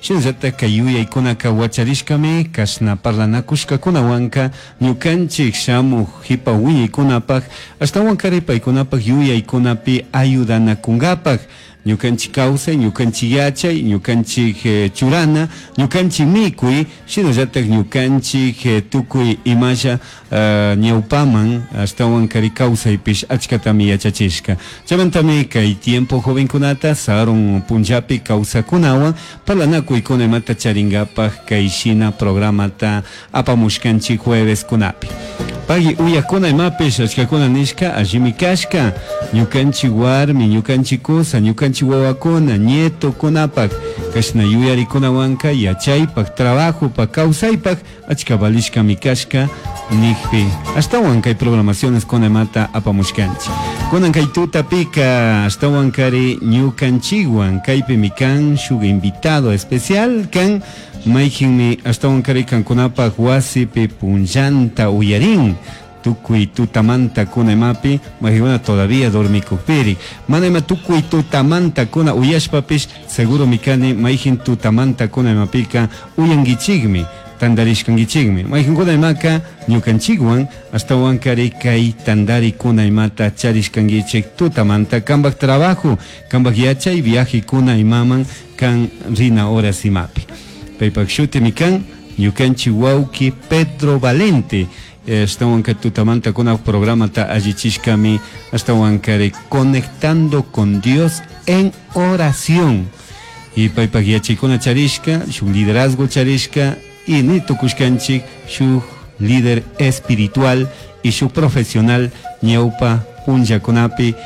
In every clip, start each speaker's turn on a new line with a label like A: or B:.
A: shinllatak yuyaykunaka wacharishkami kashna parlanakushkakunawanka ñukanchik shamuq hipa wiyaykunapaq ashtawankari paykunapaq yuyaykunapi ayudanakunkapak ñukanchik kawsay, ñukanchik yachay, ñukanchik churana, ñukanchik mikuy, shinallatak ñukanchik tukuy imasha ñawpaman ashtawankari kawsaypish achkatami yachachishka. Chamantami kay tiempo jovenkunata sarum punjapi kawsakunawan parlanakuykuna charingapaq kay shina programata apamushkanchik jueves kunapi. Pagi uyakuna imapish ashkakuna nishka allimi kashka ñukanchik warmi, ñukanchik kusa, ñukanchik wawakuna, nieto kunapak kashna yuyarikunawanka yachaypak, trabajopak, kawsaypak achka valishkami kashka nikpi ashtawan kay programaciones kunamata apamushkanchik. Kunan kay tutapika ashtawankari ñukanchikwan kaypimi kan shuk invitado especial kan mayjinmi ashtawankari kankunapak wasipi punllanta uyarin tukuy tutamanta kuna imapi mayjikuna todavía dormikukpiri mana ima tukuy tutamanta kuna uyashpapish seguro mikani mayjin tutamanta kuna imapika uyangichikmi tandarishkangichikmi mayjinkuna imaka ñukanchikwan ashtawankari kay tandari kuna imata charishkangichik tutamanta kanbak trabajo kanbak yachay viaje kuna imaman kan rina horas imapi paypak shutimi kan ñukanchik wawki Pedro Valente ashtawanka tutamanta kuna programata allichishkami ashtawankari conectando con Dios en oración y paypak yachaykuna charishka shuk liderazgo charishka y ni tukushkanchik shuk líder espiritual y shuk profesional ñawpa punllakunapi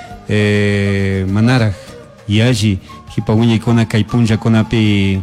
A: manaraj yalli hipa wiñaykuna kay punllakunapi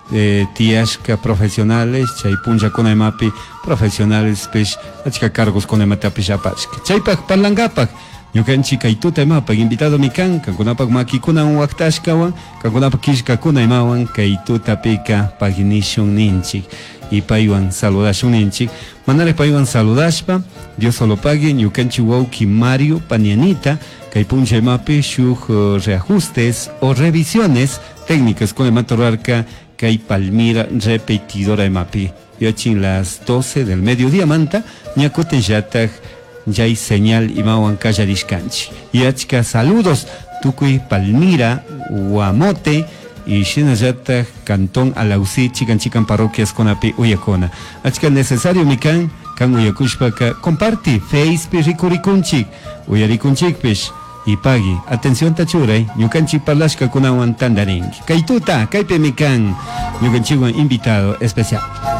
A: tiashka profesionales chay punllakuna imapi profesionales pish achka cargos kuna imatapish apashka chaypak parlankapaq ñukanchik kay tuta imapak invitado mi kan kankunapak makikunan waktashkawan kankunapak kishkakuna imawan kay tutapika paginishun ninchik y paywan saludashun ninchik manare paywan saludashpa Dios solo pague ñukanchik wawki Mario Panianita kay puncha imapi shuk reajustes o revisiones técnicas kuna imatorarka kay Palmira repetidora imapi yachin las 12 del mediodía manta ñakote llatak yay señal imawan kallarishkanchi yachka saludos tukuy Palmira Guamote y shinallatak Cantón Alausí chikanchikan parroquias kunapi uyakuna achka necesario mikan kan uyakushpaka comparti Facebook rikurikunchik uyarikunchikpish y pagi atención tachuray ñukanchik parlashka kunawan tandarinki kay tuta kaypimi kan ñukanchikwan invitado especial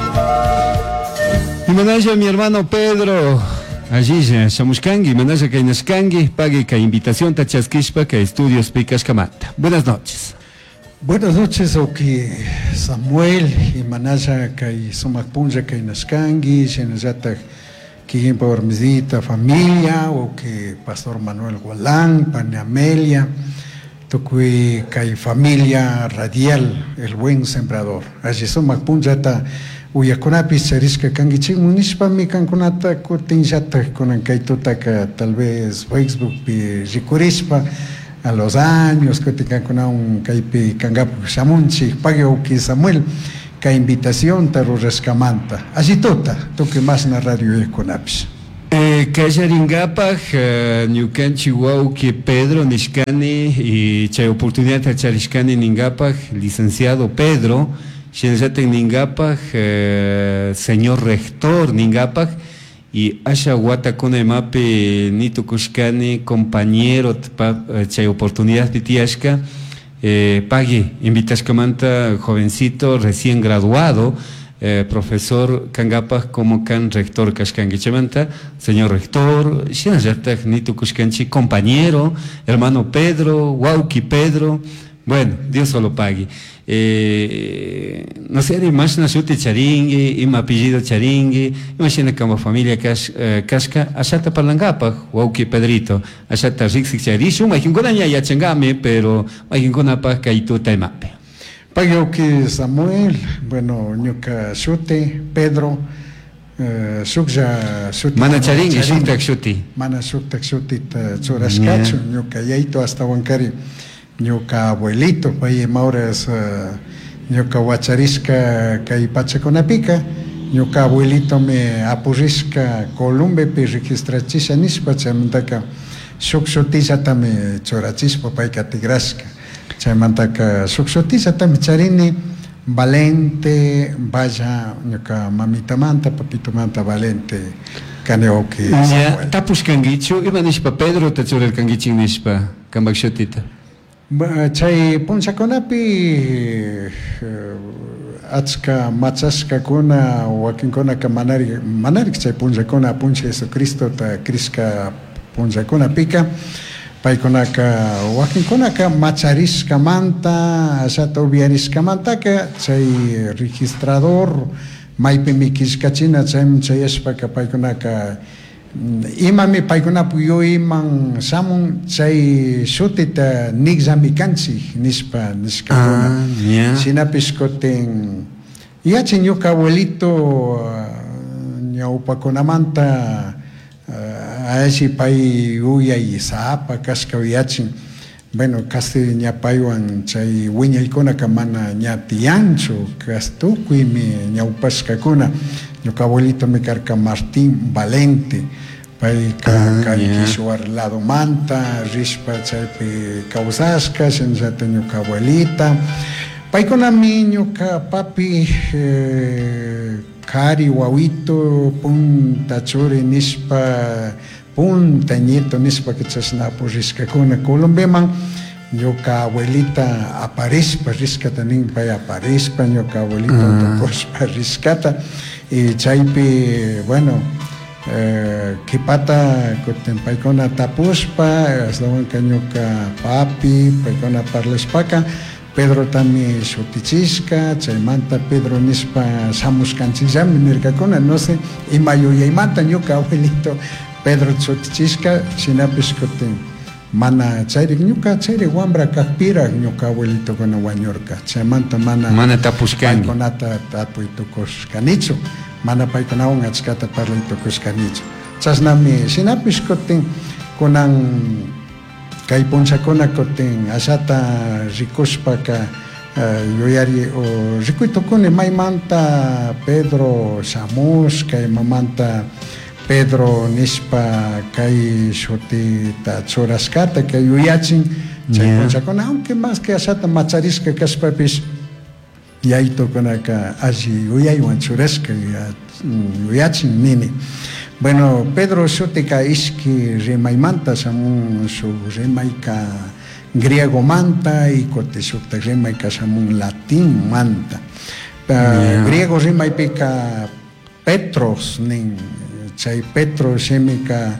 A: y manalla mi hermano Pedro allí shamushkangi manalla kay nashkangi pagi kay invitación tachaskishpa kay estudios pikashkamanta. Buenas noches.
B: Buenas noches, Oki Samuel y manalla kay sumakpunja kay nashkangi shenallata Quijimpa Ormizita familia o que Pastor Manuel Gualán, Pani Amelia, Tucuy Kay familia radial, el buen sembrador. Allí son Macpunjata, Uyakunapi, Charisca Kangichi, Munishpa, mi Canconata, Cotinjata, con Ancaitutaca, tal vez Facebook, Ricurispa, a los años, Coticancona, un Caipi Cangapu, Shamunchi, Pagueuki Samuel. Ka invitación taruraskamanta allí tota toque más na radio Econapis
A: Kallaringapaj ñukanchik wawki Pedro nishkani y chay oportunidad tacharishkani ningapaj licenciado Pedro shinallatak ningapaj señor rector ningapaj y asha watakuna imapi nitukushkani compañero chay oportunidad pitiashka Pagui, invitashkamanta jovencito recién graduado, profesor Kangapas como can rector Kashkangichemanta, señor rector, Shinajatak Nitukushkanchi, compañero, hermano Pedro, Wauki Pedro, bueno, Dios solo pague. No sé, imagina shuti charingi, ima apellido charingi, imagina como familia kashka, ashata parlangapa, Wauki Pedrito, ashata rixik charishu, majinkona ya changame, pero majinkona pa kaitu taimape.
B: Pageuki Samuel, bueno, ñuka shuti, Pedro, sukja shuti.
A: Mana charingi, shuktak shuti.
B: Mana shuktak shuti, churashkachu, ñuka yaito hasta wankari. Ñuka abuelito, paye mauras ñuka wacharisca kay pachakunapika, ñuka abuelito me apurisca Colombiapi registrachisha nispa, chaymantaka suksutizatami churachispa payka tigrasca, chaymantaka suksutizatami charini Valente, vaya, ñuka mamitamanta, papitomanta Valente, kaneoki.
A: Ya, tapus kangichu, imanispa Pedro tachurel kangichin nispa, kambakshotita.
B: Chay punchakunapi achka machaskakuna wakinkunaka manari chay punchakuna puncha Jesucristo ta Criska punchakunapika paykunaka wakinkunaka machariskamanta ashata ubiariskamantaka chay registrador maypi mikishkachina chayashpaka paykunaka imami paykunapu iman samun chay shutita nigzamikanchik niskakuna sinapish kutin yachin ñuka abuelito ñawpakunamanta ashi pay uyay sapa kashka yachin bueno casi ñapaywan chay wiñaykunaka mana ña tiyanchu kastukuymi ñawpashkakuna ñuka abuelito mi karka Martín Valente payka kaykichwar lado manta rishpa chaypi kawsashka shinllata ñuka abuelita paykunami ñuka papi kari wawito punta churi nispa punta nieto nispa chashna purishkakuna Colombiaman ñuka abuelita aparishpa riskata nin pay aparishpa ñuka abuelita tokoshpa riskata y chaypi bueno kipata kutin paykuna tapuspa astawan ñuka papi paykuna parlashpaka Pedro tami shutichishka chaymanta Pedro nispa shamushkanchikllami nirkakuna no sé ima yuyaymanta ñuka abuelito Pedro shutichishka shinapish kutin mana chayrik ñuka chayrik wambra kakpira ñuka abuelitokuna wañurka chaymanta mana
A: tapushkanki
B: paykunata tapuytukushkanichu mana paykunawan achkata parlaytukushkanichu chasnami shinapish kutin kunan kay punchakuna kutin ashata rikushpaka yuyari o rikuytukuni maymanta Pedro shamushka imamanta Pedro nispa kay shutita churashkata kay yuyachin chay punchakuna aunque más que ashata macharisca kashpapish yaytukunaka alli yuyaywan churashka yuyachin nini bueno Pedro shutika ishki rimaymanta shamun shuk rimayka griego manta y kutin shukta rimayka shamun latín manta griego rimaypika Petros nin chay Petro shimika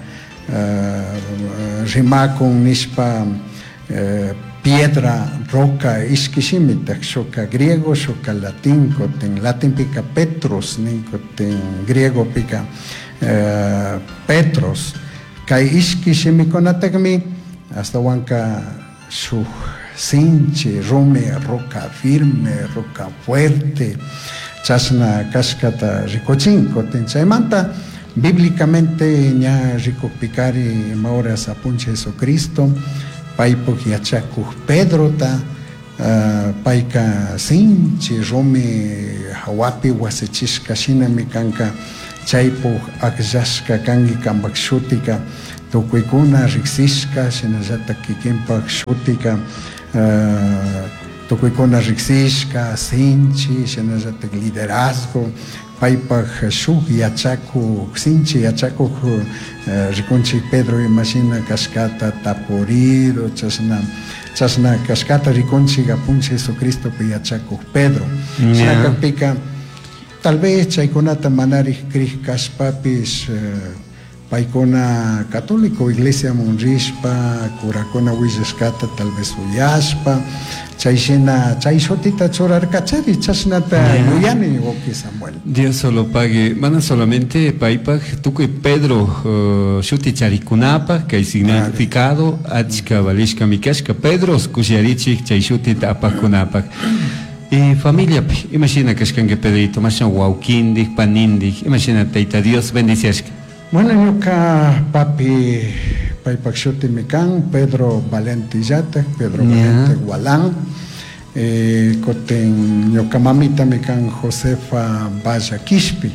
B: rimakun nispa piedra roca ishkishimitak shuka griego shuka latín kutin latín pika Petros nin kutin griego pika Petros kay ishkishimikunatagmi hasta wanka shuk sinchi rumi roca firme roca fuerte chasna kashkata rikuchin kutin chaymanta bíblicamente ña rikupikari maura sapuncha Jesucristo paypuk yachakuq Pedrota payka sinchi rumi hawapi wasichishka shinami kanka chaypuk akllashka kanki kanpak shutika tukuykuna riksishka shinallata kikinpak shutika tukuykuna riksishka sinchi shinallatak liderazgo paypak shuk yachakuq sinchi yachakuq rikunchik Pedro imashina kashkata tapurido chasna kashkata rikunchik apunchik Jesucristo pi yachakuq Pedro shinakapika tal vez chaykunata manari krij kashpapish paykuna católico iglesia munrishpa kurakuna willashkata tal vez uyashpa chayshina chay shutita churarkachari chashnata yuyani oki Samuel
A: Dios solo pague mana solamente paypak tukuy Pedro shuticharikunapaq kay significado achka valishka mikashka Pedros kusharichik chay shutita apaqkunapaq y familia imagina kashkanka Pedrito mashan wawkindik panindik imagina tayta Dios bendiciashka
B: bueno ñuka papi paypak shutimi kan Pedro Valente illatak Pedro Valente Gualán Koten ñuka mamita mi kan Josefa Valla Quispi,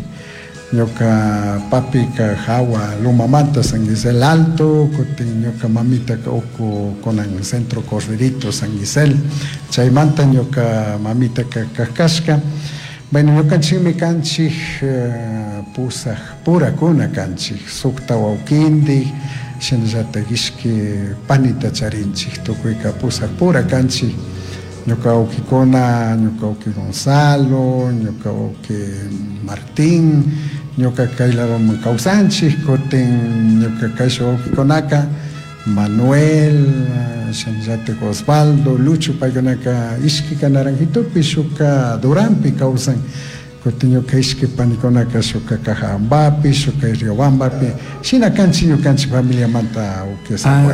B: ñuka papi ka Jawa Lumamanta San Gisel Alto, koten ñuka mamita ka uku konan Centro Corderito San Gisel, chaymanta ñuka mamita ka Kakashka. Bueno, ñukanchik mi kanchik pusaq pura kuna kanchik, sukta wawkindik, shinallata ishki panita charinchik, tukuyka pusaq pura kanchik. Ñuka wawkikuna, ñuka wawki Gonzalo, ñuka wawki Martín, ñuka kay ladoman kawsanchik, kutin ñuka kaysha wawkikunaka Manuel, shinllatik Osvaldo, Lucho paykunaka ishki naranjitupi shuka Duranpi kawsan, kutin ñuka ishki panikunaka shuka Cajaambapi, shuka Riobambapi, shina kanchik ñukanchik familiamanta uki Samuel.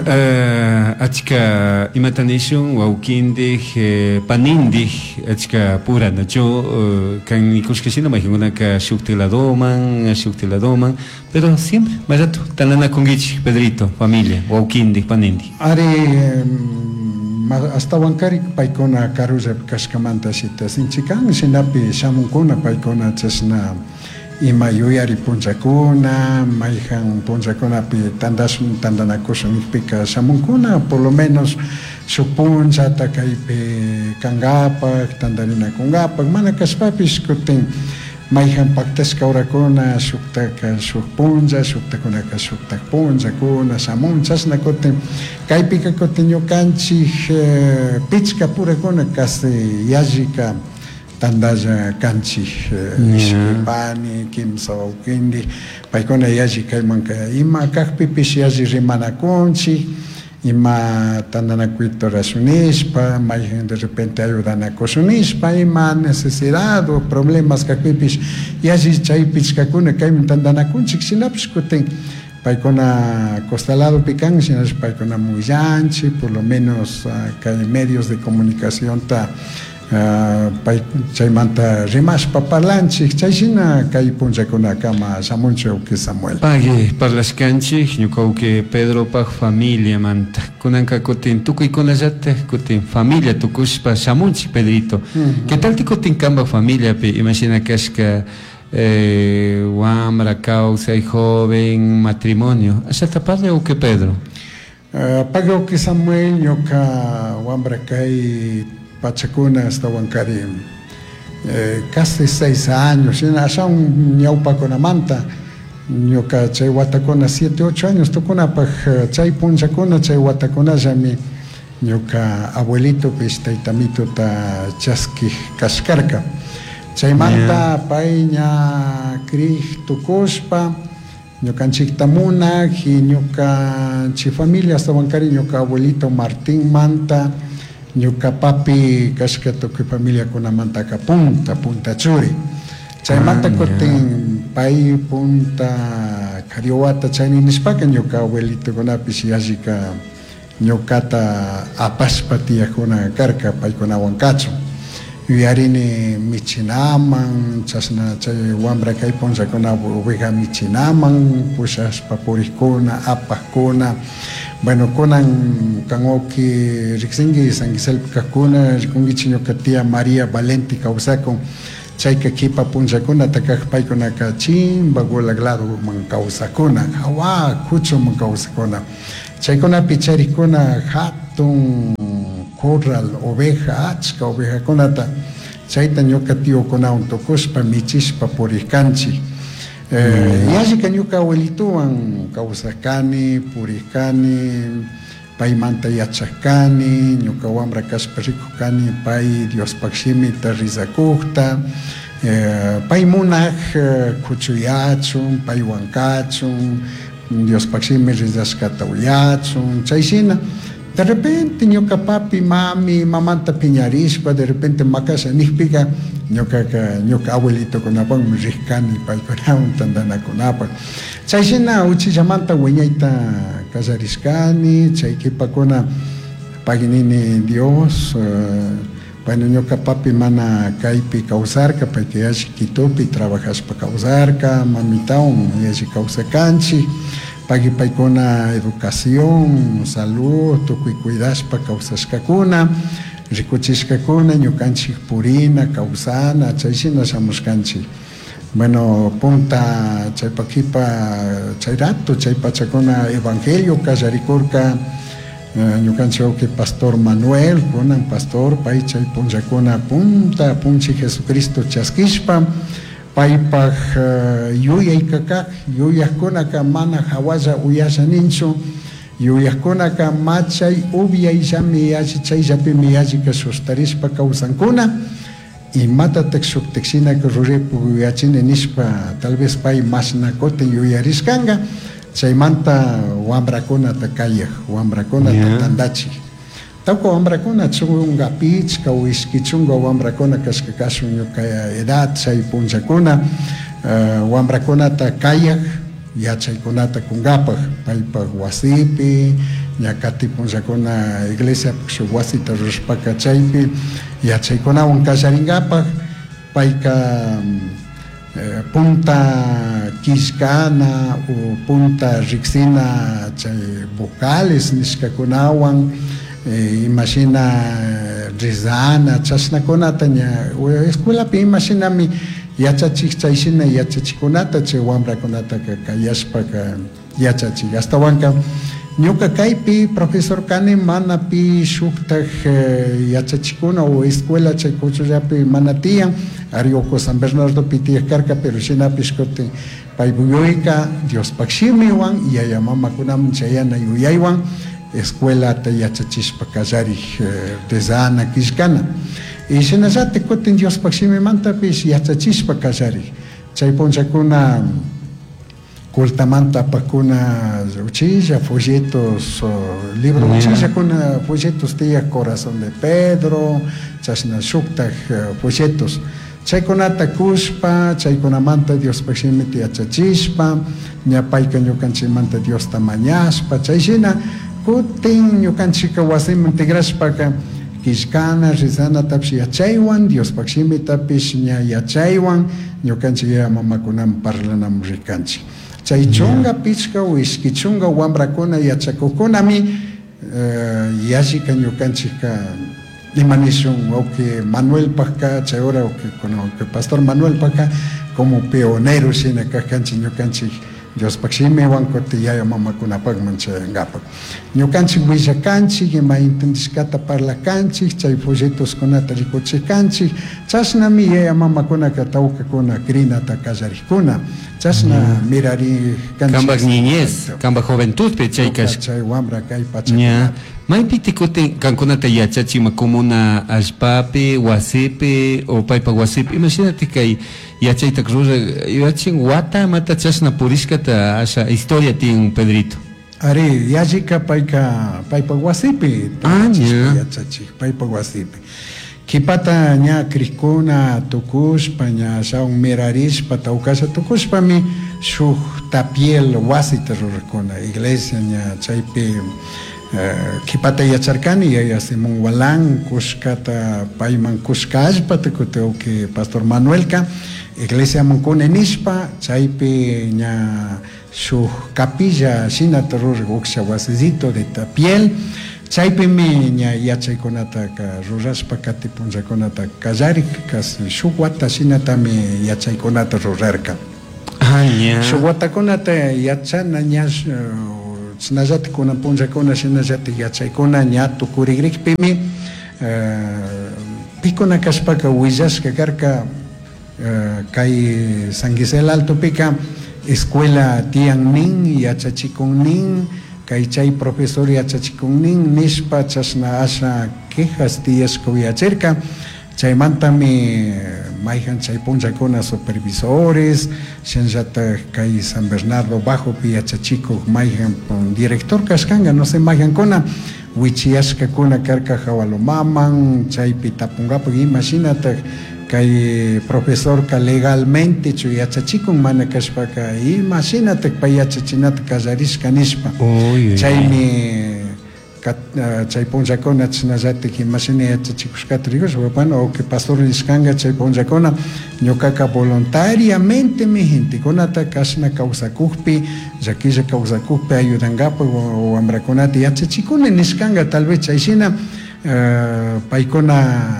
A: Achka imatanishun wawkindik panindik achka pura nacho kan nikushkashina majingunaka shuktiladoman, pero siempre majato tanana kungichi Pedrito familia wawkindik panindik.
B: Ari hasta wankari paykuna karulla kashkamanta shita sinchikan shinapi shamunkuna paykuna chasna ima yuyari punchakuna mayjan punchakunapi tandanakushun ikpika shamunkuna por lo menos shuk punchata kaypi kangapak tandarinakungapak mana kashpapish kutin mayjan paktashka urakuna shuktaka shuk puncha shuktakunaka shuktak punchakuna shamun chasna kutin kaypika kutin ñukanchik pichka purakuna kasi yallika tandalla kanchik ishkipani kimsa wawkindik paykuna yalli kaymanka ima kaqpipish yalli rimanakunchik ima tandanakuyta rashunishpa mayjan de repente ayudanakushunishpa ima necesidad o problemas kaqpipish yalli chay pichkakuna kayman tandanakunchik shinapish kutin paykuna costaladopi kan shinapish paykuna muyanchik por lo menos kay medios de comunicación ta chaymanta rimashpa parlanchik chayshina kay punchakunakama shamunchu uki Samuel.
A: Pagi parlashkanchik ñuka uki Pedro pag familia manta kunanka kutin tukuykunallata kutin familia tukushpa shamunchik Pedrito. ¿Qué tal ti kutin kambak familia pi imagina kashka wambra kawsay joven matrimonio ashata padre uki Pedro?
B: Pagi uki Samuel ñuka wambra kay Pachacuna hasta Huancari casi 6 años, allá un ñaupaconamanta, ñuka chay watacona 7, 8 años, tocona paj chay punchacuna, chay watacona llami ñuka abuelito pistaitamito ta chaski kaskarka. Chay manta paña krij tukuspa, ñukanchik tamunak y ñuka chi familia hasta Huancari ñuka abuelito Martín manta. Ñuka papi kashka tukuy familia kunamantaka punta churi chaymanta kutin pay punta kariowata chayni nishpaka ñuka abuelito kunapish yallika ñukata apashpa tiyakuna karka paykunawan kachu yuyarini michinaman chasna chay wambra kay punchakuna oveja michinaman pushashpa purikkuna apajkuna. Bueno, kunan kangoki riksingi San Gisel kakuna rikungichi ñuka tía María Valenti kawsakun chayka kipa punchakuna takaj paykunaka chimba gulaglado man kawsakuna hawa kuchu man kawsakuna chaykunapi charikuna hatun corral oveja achka ovejakunata chayta ñuka tiokunawan tukushpa michishpa purikkanchik. Yallika ñuka abuelituwan kawsakani, purikani, paymanta yachakani, ñuka wambra kashpa rikukani pay Diospaq shimita risakukta, pay munaq kuchuyachun, paywan kachun, Diospaq shimi risashkata uyachun, chayshina. De repente ñuka papi, mami, mamanta piñarishpa, de repente makasha nihpika ñuka abuelito kunapan rikani paykunawan tandanakunapak. Chayshina uchillamanta wiñayta kasharishkani, chay kipakuna paginini Dios. Bueno, ñuka papi mana kaypi kawsarka, payka yashi Quitopi trabajashpa kawsarka, mamitawan yashi kawsakanchik. Pagi paykuna educación, salud, tukuy cuidashpa kawsashkakuna, rikuchishkakuna ñukanchik purina kawsana chayshina shamushkanchik. Bueno, punta chaypakipa chay rato chay pachakuna evangelio kallarikurka ñukanchik que Pastor Manuel kunan pastor pay chay punchakuna punta punchi Jesucristo chaskishpa paypaj yuyaykakaq yuyaqkunaka mana hawalla uyashaninchu yuyaqkunaka machay ubyayllami yashi chayllapimi yallika sustarispa kawsankuna imatatak suktiksinaka ruripu yuyachini nishpa tal vez pay mashnakutin yuyariskanqa chaymanta wambrakunata kayaq wambrakunata tandachik tawka wambrakuna chunga pichka o iskichunga wambrakuna kashka kashun ñuka edad chay punchakuna wambrakunata kayaq yachaykunata kunkapaq paypaq wasipi ñakati punchakuna iglesia shuk wasita rurashpaka chaypi yachaykunawan kallarinkapaq payka punta kishkana o punta riksina chay vocales nishkakunawan imagina rizana chashnakunata ña escuelapi imaginami yachachik chayshina yachachikunata chay wambrakunata kayashpaka yachachik astawanka ñuka kaypi profesor kani mana pi shuktaj yachachikuna o escuela chay kuchullapi mana tiyan Arioko San Bernardo pi tiyaq karka pero shinapish kutin paybuyuyka Dios pakshimiwan yaya mamakunaman chayana yuyaywan escuela ta yachachishpa kallarik desana kishkana y shinallati kutin Dios pakshimimantapish yachachishpa kallarik chay punchakuna kultamanta pakuna uchilla folletos libro uchilla kuna folletos tiyaq Corazón de Pedro chashna shuktaj folletos chaykunata kushpa chaykunamanta Dios pakshimita yachachishpa ñapayka ñukanchikmanta Dios mañashpa chayshina kutin ñukanchikka wasiman tigrashpaka kishkana rizanatapish yachaywan Dios pakshimitapish ña yachaywan ñukanchik yaya mamakunaman parlanamun rikanchik chay chunga pichka o iskichunga wambrakuna yachakukunami yashika ñukanchikka imanishun oke Manuel Pajka chay hora oke Pastor Manuel Pajka como pionero shina kajkanchik ñukanchik Dios pakshimiwan kutin yaya mamakunapakman chayankapak ñukanchik willakanchik ima intendishkata parlakanchik chay folletoskunata rikuchikanchik chashnami yaya mamakunaka tawkakuna krinata kallarikuna chashna mirarikanchik
A: kambak niñez kambak juventudpi
B: chay wambra kay pachakuna
A: maypiti kutin kankunata yachachima comuna allpapi wasipi o paypa wasipi imagínate kay yachaytak rura yachin wata mata chashna purishkata asha historia tin Pedrito
B: ari yachika paypa wasipi yachachik paypa wasipi kipata ña kriskuna tukushpa ña shaun mirarishpa tawkasha tukushpami shuk tapiel wasita rurakuna iglesia ña chaypi kipata yacharkani yaya Simón Walan kushkata payman kushkallpata kutin Pastor Manuelka iglesia munkuna nishpa chaypi ña shuk capilla shinata rurak uksha wasicito de tapiel chaypimi ña yachaykunata rurashpa kati punchakunata kallarik kasi shuk wata shinatami yachaykunata rurarka shuk watakunata yachana ña chinallati kunan punchakuna shinallati yachaykuna ña tukurigrikpimi pikuna kashpaka willashka karka kay San Gisela Altopika escuela tiyan nin yachachikun nin kay chay profesor yachachikun nin nishpa chashna asha quejas tiyashka yachirka chaymantami mayjan chay punchakuna supervisores shinllata kay San Bernardo Bajo pi yachachikuq mayjan director kashkanga no sé mayjankuna wichiyashkakuna karka hawalomaman chaypi tapunkapak imashinata kay profesor ka legalmente chu yachachikun mana kashpaka imashinata pay yachachinata kallarishka nishpa chaymi chay punchakuna chinallatik imashina yachachikushkata rikushpa bueno o que pastor nishkanga chay punchakuna ñukaka voluntariamente mi gentekunata kashna kawsakukpi llakilla kawsakukpi ayudankapak wambrakunata yachachikuna nishkanga tal vez chayshina paikuna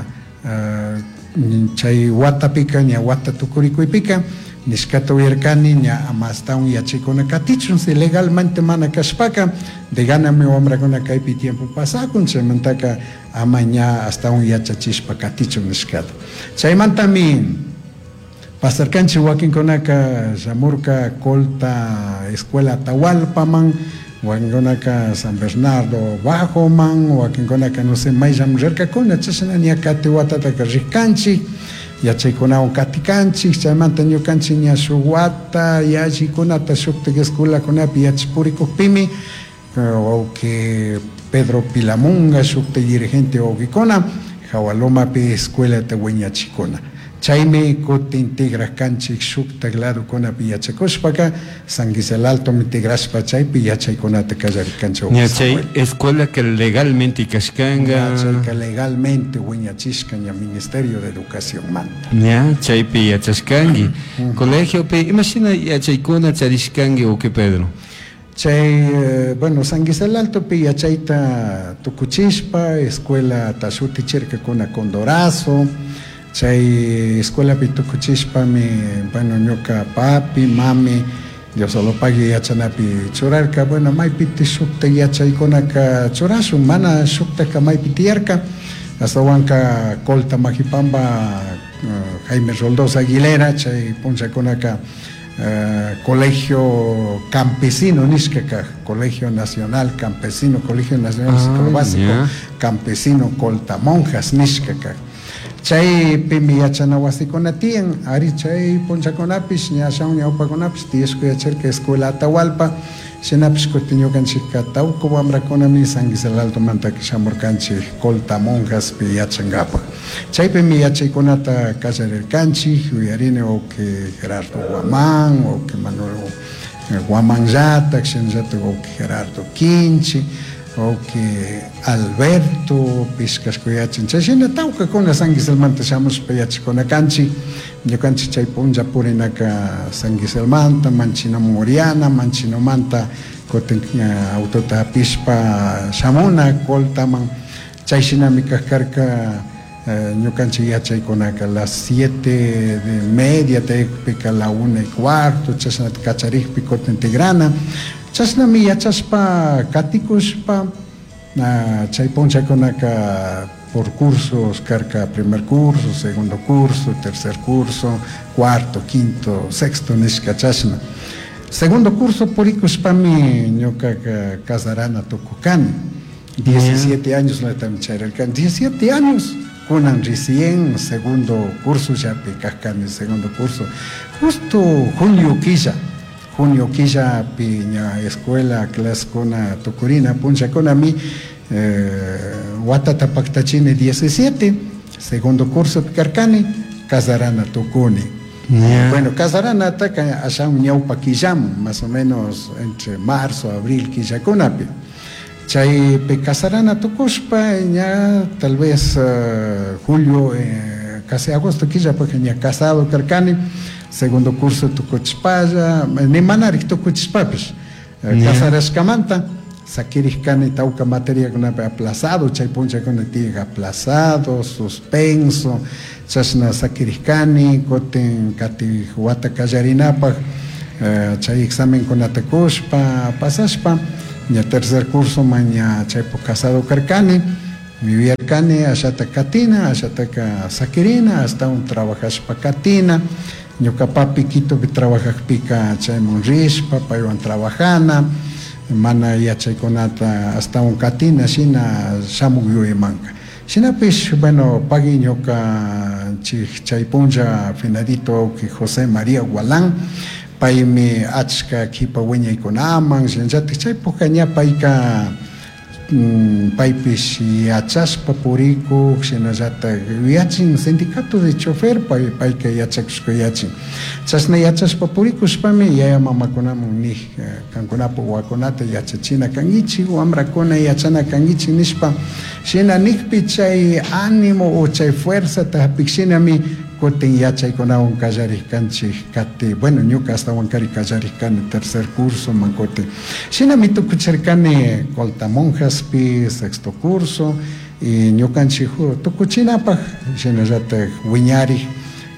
B: chay watapika ña wata tukurikuypika niskata uyarkani ña ama astawan yachakuna katichun si legalmente mana kashpaka de ganami wamrakuna kaypi tiempo pasakun chaymantaka ama ña astawan yachachishpa katichun niskata chaymantami pasarkanchik wakinkunaka llamurka Colta Escuela Atahualpaman wakinkunaka San Bernardo Bajoman wakinkunaka no sé mayllami rirkakuna chashna ña kati watataka rikkanchik yachaykunawan katikanchik chaymanta ñukanchik ña shuk wata yallikunata shuktik escuelakunapi yachapurikukpimi wawki Pedro Pilamunga shuktik dirigente wawkikuna Hawalomapi escuelata wiñachikuna chaymi kutin integraskanchik shuktak ladokunapi yachakushpaka San Gisel Alto integrashpa chaypi yachaykunata kallarkanchik
A: ña chay escuela que legalmente kashkanga
B: yachayka legalmente wiñachishka ña Ministerio de Educación manta
A: ña chaypi yachashkangi colegiopi imagina yachaykuna charishkangi o que Pedro
B: chay bueno San Gisel Alto pi yachayta tukuchishpa escuela tashutichirkakuna Condorazo chay escuela pitukuchishpami bueno ñuka papi mami yo solo pagi yachanapi churarka bueno maypiti shukta yachaykunaka churashun mana shuktaka maypi tiyarka astawanka Colta Majipamba Jaime Roldós Aguilera chay punchakunaka colegio campesino nishkaka colegio nacional campesino colegio nacional básico campesino Colta Monjas nishkaka chay pimi yachana wasikuna tiyan ari chay punchakunapish ña ashawan ñawpakunapish tiyashku yacharka escuela Atahualpa shinapish kutin ñukanchikka tawka wamrakunami San Gisel Alto mantaka shamurkanchik Colta Monjaspi yachankapak chaypimi yachaykunata kallarirkanchik yuyarini wawki Gerardo Guamán wawki Manuel Guamán llatak shinllatak wawki Gerardo Quinchi wawki Alberto pishkashkuyachin chayshina tawkakuna San Giselmanta shamushpa yachikunakanchik ñukanchik chay punlla purinaka San Giselmanta manchinamun Oriana manchinamanta kutin autota apishpa shamuna Coltaman chayshinami kajkarka ñukanchik yachaykunaka las 7:30 taykpika la 1:15 chashnata kacharikpi kutin Tigrana chashnami yachashpa katikushpa chay punchaykunaka por cursos karka primer curso, segundo curso, tercer curso, cuarto, quinto, sexto nishka chashna segundo curso purikushpami ñukaka Casarana tukukani 17 años la tamcharelkan 17 años kunan recién segundo curso ya pikajkani segundo curso justo junio quilla piña escuela clase kuna tukurina puncha kuna mi watata paktachine 17 segundo curso pikarkani Casarana tukuni bueno Casarana ataka ashan ñawpa quillam más o menos entre marzo abril quillakunapi chay pe Casarana tukushpa ña tal vez julio casi agosto quilla porque ña casado karkani segundo curso tukuchpalla ni manarik tukuchpapish Casarashkamanta sakirishkani tawka materia kunapi aplazado chay punchakuna tiyak aplazado suspenso chashna sakirishkani kutin kati wata kallarinapaj chay examen kunata kushpa pasashpa ña tercer curso maña chaypo casado karkani viviarkani ashata katina ashataka sakirina hasta un trabajashpa katina ñuka papi Quitopi trabajakpika chaymun rishpa paywan trabajana mana yachaykunata hasta un katina shina shamuk yuymanka shinapish bueno pagi ñuka chay punlla finadito wawki José María Gualán paymi achka kipa wiñaykunaman shinllatik chaypuka ña payka paypish yachashpa purikuk shinallatak yachin sindicato de chofer payka yachakushka yachin chashna yachashpa purikushpami yaya mamakunaman nih kankunapak wawakunata yachachina kankichik wamrakuna yachana kankichik nishpa shina nikpi chay ánimo o chay fuerzata hapiksinami kutin yachaykunawan kallarikkanchik kati bueno ñuka astawankari kallarikani tercer curso mankutin shinami tukuchirkani Colta Monjaspi sexto curso y ñukanchik tukuchinapaj shinallatak wiñari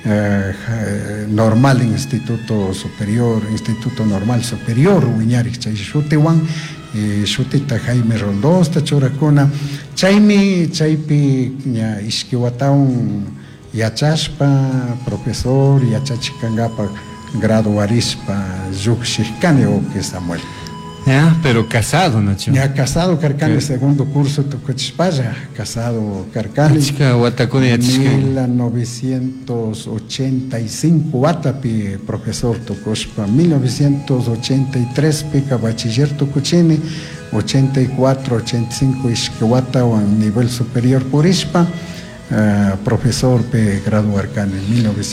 B: normal Instituto Normal Superior wiñarik chay shutiwan shutita Jaime Roldosta churakuna chaypi ña ishki watawan yachashpa profesor yachachikangapak graduarispa llukshikkani oke Samuel.
A: Ya, pero casado, Nacho.
B: Ya casado carcani, segundo curso tukuchpaya, casado carcani.
A: Chica, Guatacone,
B: 1985 watapi profesor tukushpa, 1983 pica bachiller tukuchini, 84, 85 ishkiwata wan nivel superior purispa. Profesor pe graduar can en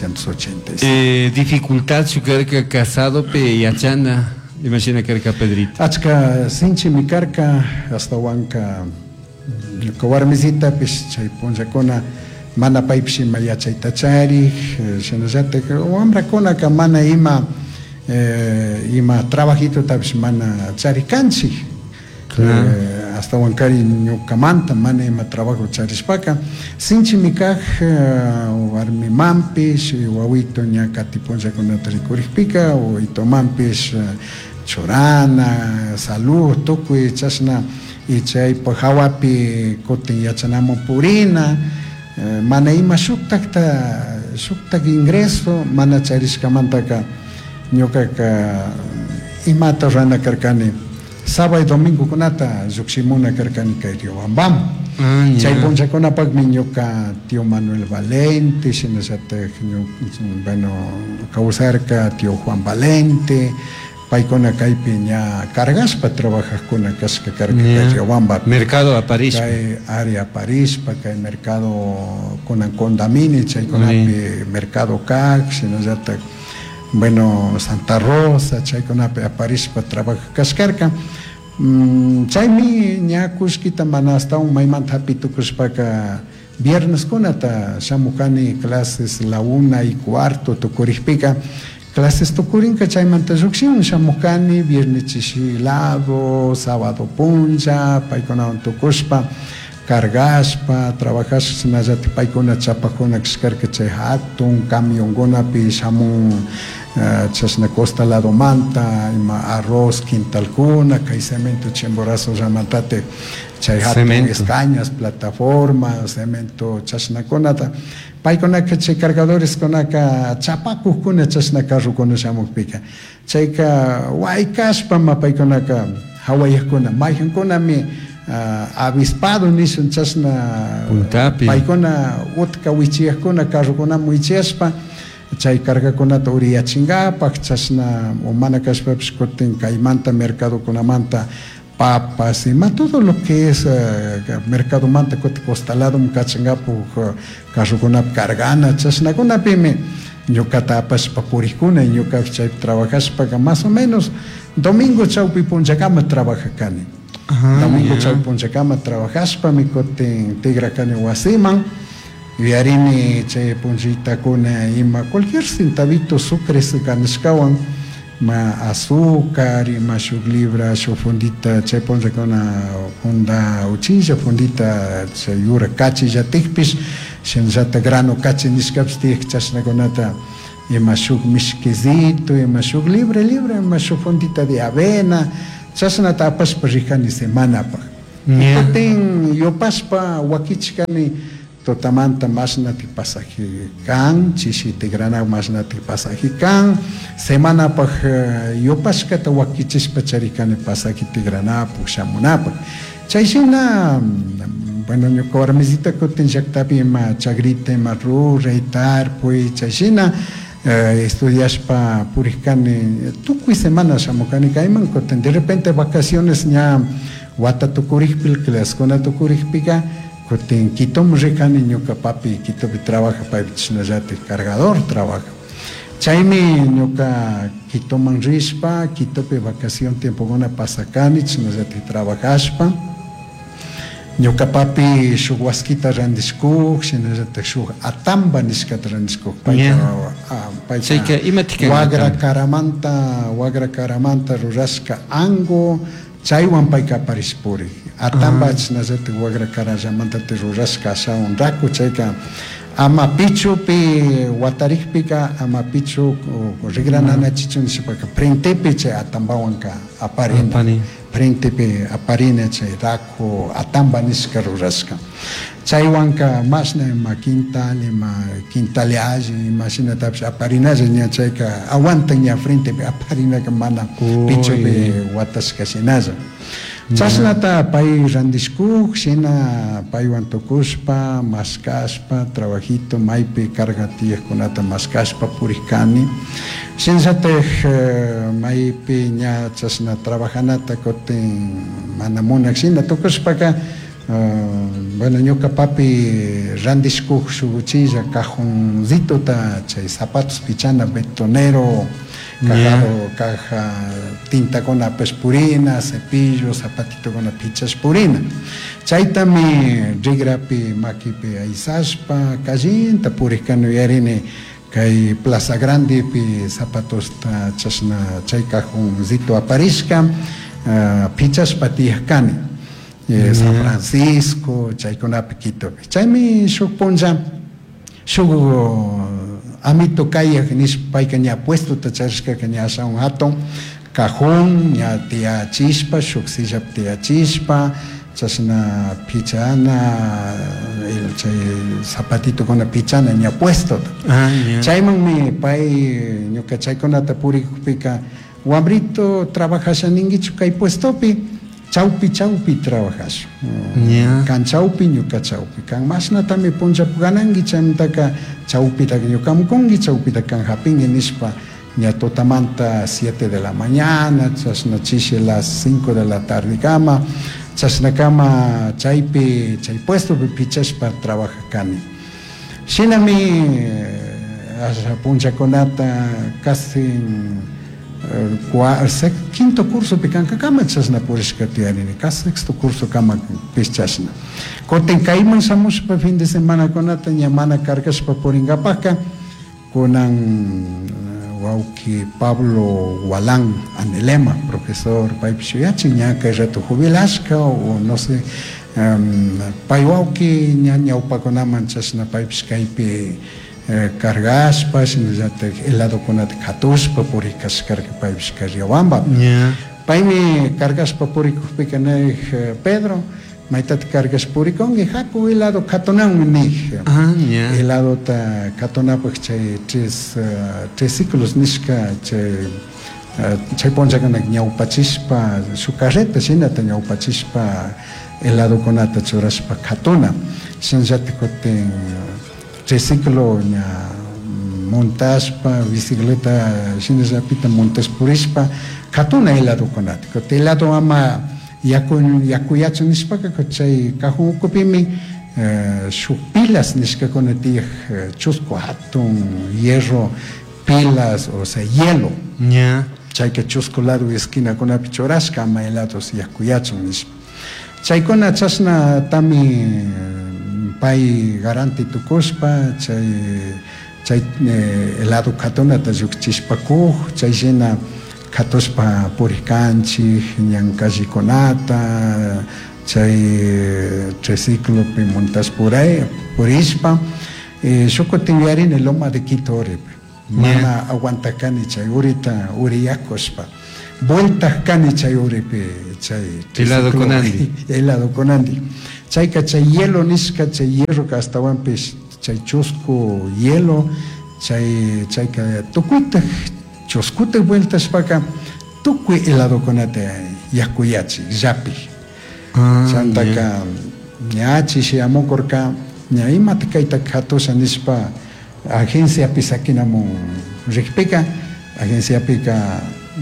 B: 1986.
A: Dificultad su carca casado pe yachana, imagina carca Pedrito.
B: Achka sinchi mi carca hasta wanka kawarmizita pues chay ponchakona mana paipshi maya chay tachari shenajate wamra kona ka mana ima trabajito tabis mana chari kanchi. Hasta wankari ñukamanta mana ima trabajo charispaka sinchi mikaj warmi mampish wawito ña katiponchakunata rikurikpika wawito mampish chorana salud tukuy chashna y chaypa hawapi kutin yachanamo purina mana ima shuktak ingreso mana charishkamantaka ñukaka imata rana karkani sábado y domingo kunata lluqsimuna karkani kay Riobambam. Chay punchakunapak ñuka tío Manuel Valente, shinallatak bueno kawsarka tío Juan Valente, paykuna kaypi ña cargaspa trabajajkuna kashka karka kay Riobamba.
A: Mercado Aparishpa.
B: Kay área Aparishpa, kay mercado kunan kondamini, chaykunapi mercado kak, shinallatak bueno, Santa Rosa, chaykunapi aparishpa trabaja kaskarka. Chaymi ñakushkita mana hasta un maymanta hapitukushpaka viernes kunata shamukani clases la 1:15 tukurikpika clases tukurinka chaymanta llukshimun shamukani viernes chishilado, sábado puncha, paykunawan tukushpa cargaspa, trabajas sinallati paykuna chapakuna kashkarka chay hatun camionkunapi shamun chashna costalado manta ima arroz quintalkuna kay cemento chimborazo ramantate chay hatun escañas plataforma cemento chashnakunata paykunaka chay cargadores kunaka chapakukkuna chashna carrukuna shamukpika chayka waykashpama paykunaka hawayajkuna mayjunkunami avispado nishun chashna paykuna utka wichiyajkuna carrukunam wichiyashpa chay cargakunata uriyachingapak chashna mana kashpapish kutin kaymanta mercadokunamanta papas ima todo lo que es mercado manta kutin costalado kachingapak carrukunap cargana chashnakunapimi ñukata apashpa purikuna y ñukapish chay trabajashpaka más o menos domingo chawpi punchakama trabajakani. Domingo chau punchakama trabajashpa mi kutin tigrakani wasiman viarini chay punchitakuna ima cualquier centavito sucres kanishkawan ma azúcar ima shuk libra shuk fundita chay punchakuna funda uchilla fundita chay yura kachi llatikpish shinllata grano kachi nishkapish tik chashnakunata ima shuk mishkizito ima shuk libre ima shuk fundita de avena chasnata apashpa rikani semanapa. Kutin yopashpa wakichkani totamanta masnati pasaji kan, chishiti grana masnati pasaji kan, semanapa yopashkata wakichishpa charikani pasaji tigranapa, shamunapa. Chayshina, bueno, ñuka warmisita kutin llaktapi ima chagrita ima reitar, pues chayshina estudiashpa purikani tukuy semana shamukani kayman kutin de repente vacaciones ña wata tukurikpil claskuna tukurikpika kutin Quitom rikani ñuka papi Quitopi trabaja paypi chishnallati cargador trabaja chaymi ñuka Quitoman rishpa Quitopi vacación tiempokuna pasakani chishnallati trabajashpa ñuka papi shuk waskita randishkuk shinallatak shuk atamba nishkata randishkuk payka wagra karamanta rurashka ango chaywan payka aparispuri atamba chinallata wagrakarallamanta rurashka ashawan raku chayka ama pichupi watarikpika ama pichu rigrananachichun nishpaka frentepi chay atambawanka aparina frentepi aparina chay raku atamba nishka rurashka chaywanka mashna ima quintali alli imashinatapish aparinalla ña chayka aguantan ña frentepi aparinaka mana pichupi watashka shinalla chashnata pay randishkuk shina paywan tukushpa maskashpa trabajito maypi carga tiyaqkunata maskashpa purikani shinsatek maypi ña chashna trabajanata kutin mana munak shina tukushpaka bueno ñuka papi randishkuk shuguchilla cajoncitota chay zapatos pichana betonero caja tinta con purina, cepillo, zapatito con pichas purina. Chaitami rigrapi makipi aizashpa, kallinta purikano yarine kay Plaza Grande pi zapatos ta chasna chay cajoncito aparishka, pichas patiyakani. San Francisco, chay kunapi Quitopi. Chaymi shuk punja, shuk amito kaya nish payka ña puesto tacharishka ña ashawan hatun cajón ña tiachispa shuk sillap tiachispa chashna pichana chay zapatito kuna pichana ña puesto chaymanmi pay ñuka chaykunata purikupika wambrito trabajashaninkichu kay puestopi chawpi trabajas kan chawpi ñuka chawpi kan mashnatami punchapu gananki chaymantaka chawpita ñukamukunki chawpita kan hapinki nishpa ña totamanta 7 de la mañana chashna chishi las 5 de la tarde kama chashna kama chaypi chay puestopi pichashpa trabajakani shinami punchakunata casi quinto curso picanca kama chasna purishka tiyarini casi sexto curso kama pichashna koten kayman shamushpa fin de semana kunata ña mana kargashpa purinkapaka kunan wauki Pablo Gualán Anelema profesor paypish yachin ña kay rato jubilashka o no sé pay wauki ña ñawpakunaman chashna paypish kaypi cargashpa shinallatak helado kunata katushpa purikashkarka paypish Carriawamba paymi cargashpa purikukpika nek Pedro maytata cargash purikunki haku helado katunanmi nik helado ta katunapuk chay tres ciclos nishka chay punchakunaqa ñawpachishpa su carreta shinata ñawpachishpa helado kunata churashpa katuna shinallatak kutin triciclo ña montashpa bicicleta shinallapita montash purishpa katuna helado kunata kutin helado ama yakuyachun nishpaka chay cajón ukupimi shuk pilas nishkakuna tiyaq chusku hatun hierro pilas o sea hielo chayka chusku lado esquinakunapi churashka ama helados yakuyachun nishpa chaykuna chashna tami pay garanti tukushpa chay helado katunata llukchishpakuq chayshina katushpa purikanchik ñan kallikunata chay triciclopi montash purishpa shuk kutin yuyarini Loma de Quito uripi mana aguantakani chay urita uriyakushpa vuelta kani chay uripi chay helado kunandi chayka chay hielo nishka chay hierro kastawanpish chay chusku hielo chayka tukuyta chuskuta vueltashpaka tukuy helado kunata yakuyachik llapi chantaka ña chishiyamukurka ña imata kayta katusha nishpa agenciapi sakinamun rikpika agenciapika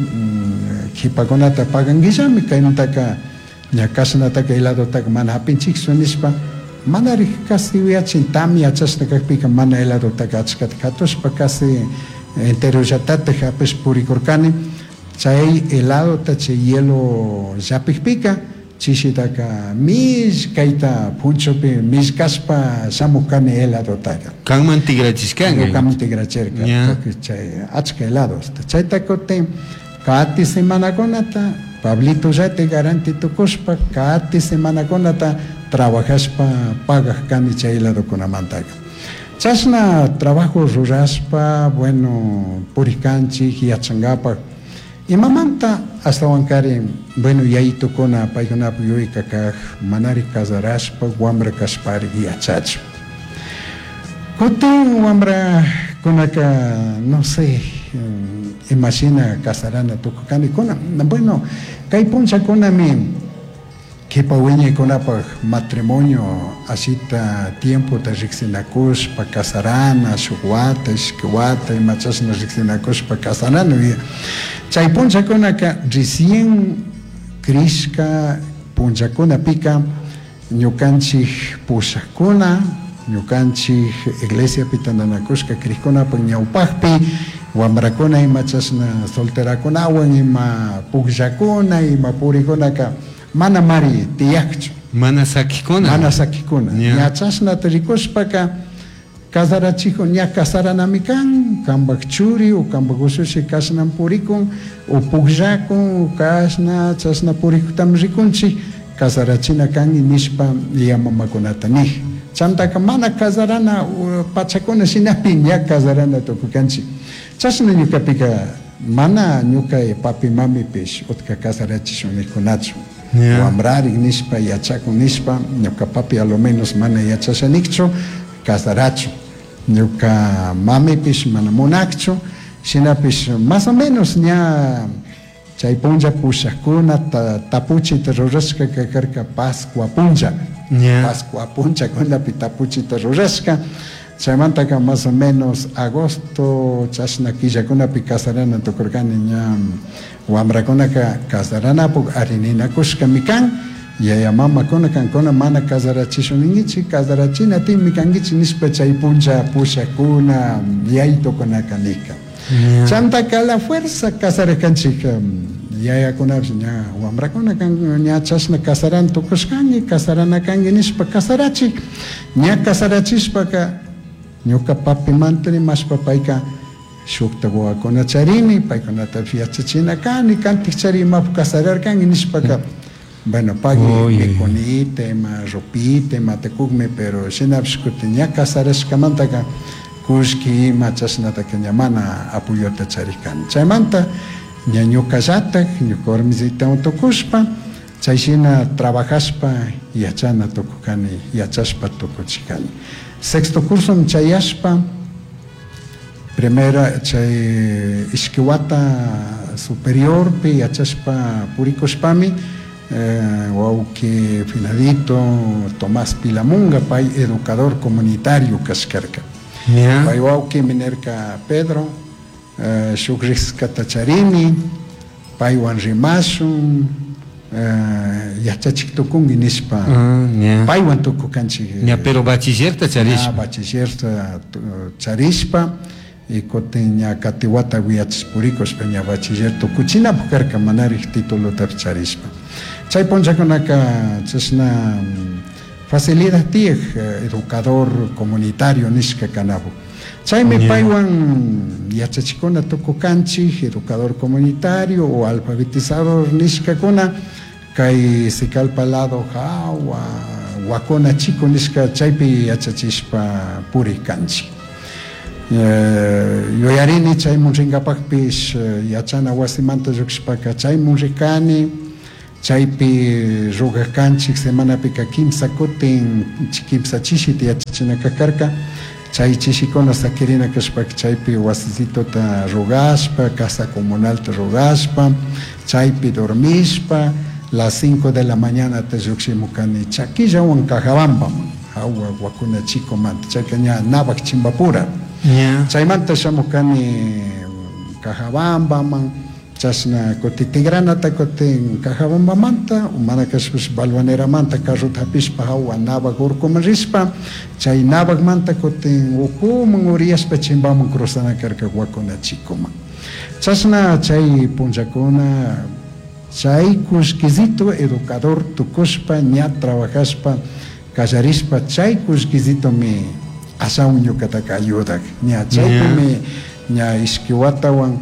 B: kipakunata pagankillami kaymantaka ña kashnataka heladotaka mana hapinchikchu nishpa mana casi uyachin tamia chashna kakpika mana heladotaka achkata katushpa casi enterollatata hapish purikurkani chay heladota chay hielo llapikpika chishitaka mish kayta punchopi mish kashpa shamukani heladotaka
A: kanman tigrachishkanka
B: kanman tigrachirka chay achka helados chayta kutin kati semanakunata Pablito Zate garantito kuspa kati semana konata trabajaspa pagaj kani chaylado kunamantaga. Chasna trabajo ruraspa, bueno, purikanchik yachangapa. Y mamanta hasta wankari, bueno, yaito kona paikunapa yuika kaj manari casaraspa, wambra kaspari yachach. Kutin wambra konaka, no sé, imagina casarana tukukani kona. Bueno, kai puncha kona mi que paweña konapa matrimonio asita tiempo ta rixinakus pa casarana, suguata, isquiwata, y machasna rixinakus pa casarana. Chay puncha konaka recién krishka puncha kona pika ñukanchik pusakuna, ñukanchik iglesia pitananakushka krishkuna pa ñawpajpi, wambrakuna imachasna solterakunawan ima pukllakuna ima purikunaka mana mari tiyakchu.
A: Mana sakikuna.
B: Mana sakikuna. Ñachasna tarikuspaka casarachijo ña casaranami kan, kambak churi o kambak usushi kasnan purikun, o pukllakun, o kasna, chasna purikutam rikunchi, casarachina kan nispa yamamakunata nih. Chantaka mana casarana pachakuna sinapi ña casarana tokukanchi. Chasna ñukapika mana ñuka papi mami pish utka casarachishun nikunachu. Wambrari nispa yachakun nispa ñuka papi a lo menos mana yachashanikchu casarachu. Ñuka mami pish mana munakchu sinapish más o menos ña chay punja pushakuna tapuchita rurashka kakarka Pascua punja. Pascua punja kunapi tapuchita rurashka. Chaymantaka más o menos agosto chashna killakunapi casarana tukurkani ña wambrakunaka casaranapu arininakushka mikan yaya mama kuna mana casarachishunichi casarachina timmi kangichi nispa chay puncha pushakuna yaytokunaka nika. Chantaka la fuerza casarakanchik yayakunapish ña wambrakunaka ña chashna casaran tukushkangi casaranakangi nispa casarachik ña casarachishpaka ñuka papi mantani mashpa payka shukta wawakuna charini paykunatapish yachachina kani kantik charimapu casararkangi nishpaka bueno pagi mikunita ima ropita ima tekukmi pero shinapish kuti ña casarashkamantaka kushki ima chashnataka ña mana apuyota charikani chaymanta ña ñuka llatak ñuka warmisita tukushpa chayshina trabajashpa yachana tukukani yachashpa tukuchikani. Sexto curso chayashpa primera chay Isquiwata superior pi yachashpa purikushpami wauki finadito Tomás Pilamunga pay educador comunitario kashkarka. Pay wauki minerka Pedro shukriska tacharini paywan rimasun yachachik tukungi nispa paywan tukukanchik.
A: Pero bachillerta charishpa.
B: Bachillerta charishpa y kotin ña katiwata wiyachispurikushpa ña bachiller tukuchina pukarka manarij titulota charishpa. Chay ponchakunaka chashna facilidad tiyek educador comunitario nishka kanabu. Chaymi paywan yachachikuna tukukanchik educador comunitario o alfabetizador nishkakuna kay sikalpa lado hawa wakuna chico nishka chaypi yachachishpa purikanchik. Yoyarini chaymun rinkapakpish yachana wasimanta lluqshpaka chaymun rikani chaypi rugakanchik semanapika kimsa kutin kimsa chishit yachachina kakarka chay chishikuna sakirina kashpaka chaypi wasisitota rugashpa casa comunalta rugashpa chaypi dormishpa las 5 de la mañana te lluqshimukani chakillawan Cajabambaman hawa wakuna chico manta chayka ña nabak Chimbapura chaymanta shamukani Cajabambaman chashna kuti tigranata kutin Cajabambamanta mana kashpish balvaneramanta carrota hapishpa hawa nabak urkuman rishpa chay nabakmanta kutin ukuman uriyashpa Chimbaman cruzana karka wakuna chikuman chashna chay punchakuna chay kushkizito educador tukushpa ña trabajashpa kallarishpa chay kushkizito mi asawan ñukataka ayudak ña chaypimi ña Isquiwatawan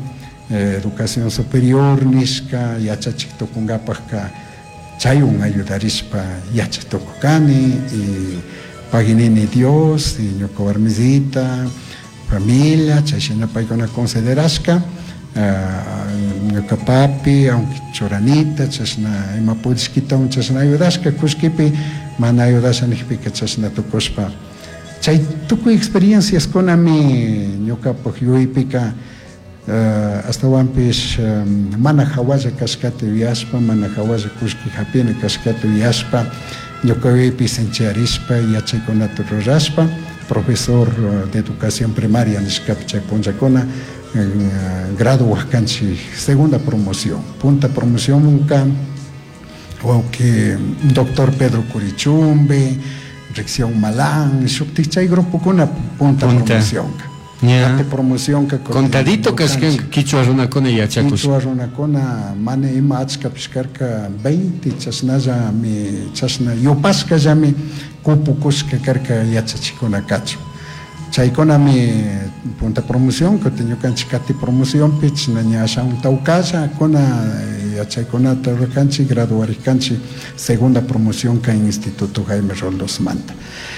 B: educación superior nisca yachachiktokunkapajka chaywan ayudarispa yachatokkani y paginini Dios y ñuka warmisita familia chayshina paykuna considerashka ñuka papi aunque choranita chashna ima pudishkitawan chashna ayudashka kushkipi mana ayudashanikpika chashna tukushpa chay tukuy experiencias kunami ñukapaj yuypika astawan mana hawalla kashkata yuyashpa mana hawalla kushki hapina kashkata yuyashpa ñuka yuypi sinchiarishpa yachaykunata rurashpa profesor de educación primaria nishkapi chay punchakuna graduaj kanchik segunda promoción punta promoción kan que doctor Pedro Curichumbe Rección Malán shuktik chay grupukuna punta promoción ante promoción ka
A: contadito kaskan kichwa runakuna yachakush
B: kichwa runakuna mana ima achka pishkarka 20 chasnalla mi chasna yupashka llami kupukushka karka yachachikuna kachu chaykuna mi punta promoción que tengo kanchik kati promoción pich naña ashan taukalla kuna yachaykunata kanchik graduarkanchik segunda promoción ka Instituto Jaime Roldós Manta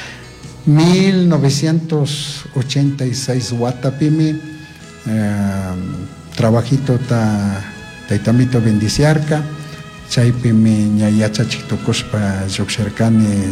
B: 1986 watapimi trabajito taitamito bendiciarka chaypimi ña yachachiktukushpa lluksharkani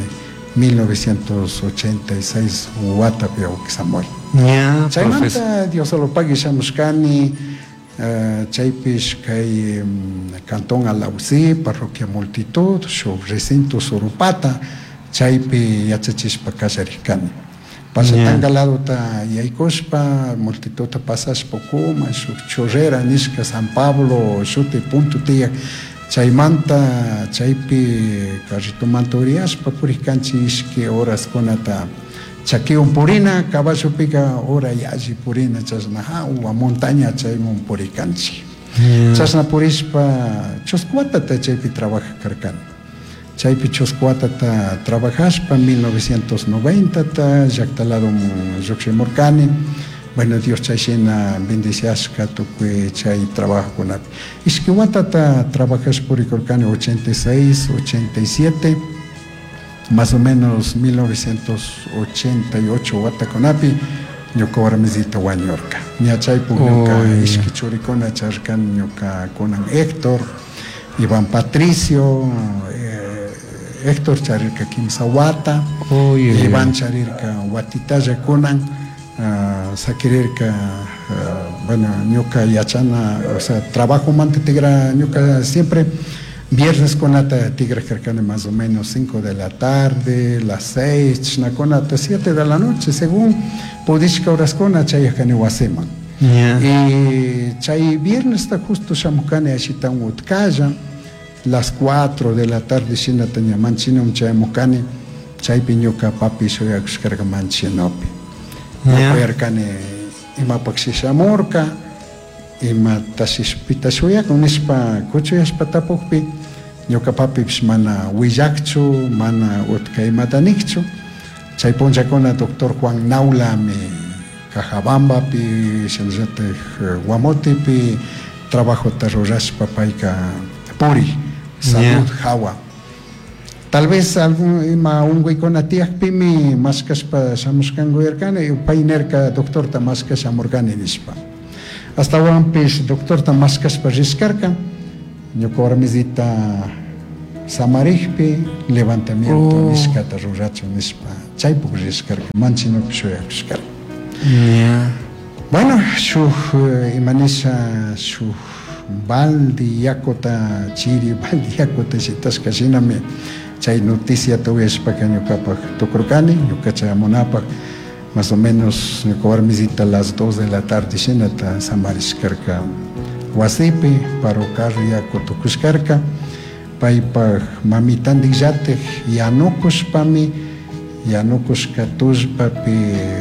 B: 1986 watapi Samuel chaymanta Dios solo pagui shamushkani chaypish kay Cantón Alausí parroquia Multitud shuk recinto Surupata chaypi yachachishpa kasharikani pasatangaladota yaykushpa Multituta pasashpa Pukuma shuk Chorrera nishka San Pablo shuti punto tiyak chaymanta chaypi carritumanta uriyashpa purikkanchik ishki horas kunata chakiwan purina caballopika hora yalli purina chashna hawa montaña chayman purikkanchik chashna purishpa chuskuatata chaypi trabajakarkani chaypi chuskuatata trabajashpa 1990 llaqtaladon lluqshimurkani bueno Dios chayshina bendiciashka tukuy chay trabajokunapi ishki watata trabajashpa purikurkani 86 87 más o menos 1988 watakunapi ñuka warmisita wañurka ña chaypuk ñuka ishki churikuna charkani ñuka kunan Héctor Iván Patricio Héctor charirka kimsa wata Iván charirka watitalla kunan sakirirka bueno ñuka yachana o sea trabajo manta tigra ñuka siempre viernes kunata tigra karkani más o menos 5 de la tarde las 6 chna kunata 7 de la noche según pudishka horas kuna chayakani wasiman y chay viernes ta justo shamukani ashitan utkalla las 4 de la tarde shina taña manchinum chaymukani chaypi ñuka papi shoyakushkarka manchinopi Perkane ima paksishamurka ima tashispita shuyak unispa kuchuyashpa tapukpi ñuka papipish mana willakchu mana utka imatanikchu chay punchakuna doctor Juan Naula mi Cajabambapi shanllataj Guamotipi trabajota rurashpa payka puri salud hawa tal vez algún ima unguykuna tiyakpimi maskashpa shamushkankuyrkani paynerka doctorta maska shamurkani nishpa astawan doctorta maskashpa rishkarka ñuka warmisita Samarikpi levantamiento nishkata rurachu nishpa chaypuk rishkarka manchinopi shuyakushkarka bueno shuk imanisha shuk baldi yakota chiri baldi yakota shitashka shinami chay noticia tuwishpaka ñukapak tukurkani ñuka chayamunapaq más o menos ñuka warmisita las 2 de la tarde shinata samarishkarka wasipi parukar yaku tukushkarka paypak mamitandik yanukushpami yanukushka tullpapi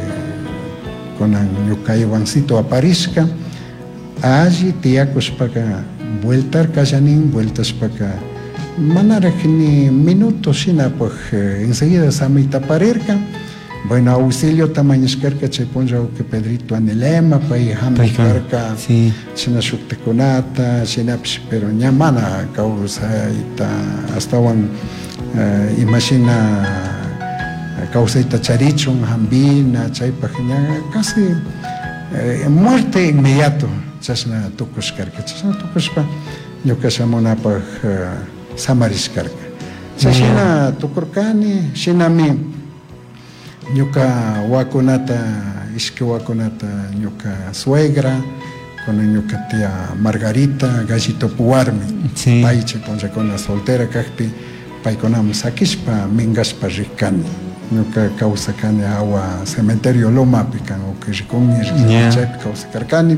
B: kunan ñuka Ivancito aparishka alli tiyakushpaka vueltar kallanin vueltashpaka manaraq ni minutos shina pues enseguida samita parirka Bueno, auxilio tamañescarca chaypunja que Pedrito Anilema, pay hambicarca,
A: sí.
B: china shuktekunata, chinapish, pero ñamana causaita, hasta imagina causaita charichon, hambina, chaypajña, casi muerte inmediato, chasna tukuscarca, chasna tukuspa, yo que samonapaj samariscarca. Chashina tukurkani, shinami, ñuka wakunata, ishki wakunata, ñuka suegra, con ñuka tía Margarita, gallito puarmi,
A: sí.
B: paiche ponchakona soltera kakpi, paikonam sakishpa, mingaspa rikani, ñuka kausakani agua cementerio loma pikan, o que rikoni, chaypi kausakarkani,